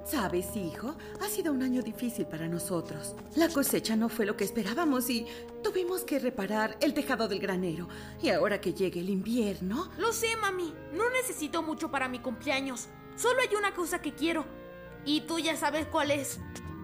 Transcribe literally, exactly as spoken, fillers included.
Sabes, hijo, ha sido un año difícil para nosotros. La cosecha no fue lo que esperábamos y tuvimos que reparar el tejado del granero. Y ahora que llegue el invierno... Lo sé, mami. No necesito mucho para mi cumpleaños. Solo hay una cosa que quiero. Y tú ya sabes cuál es.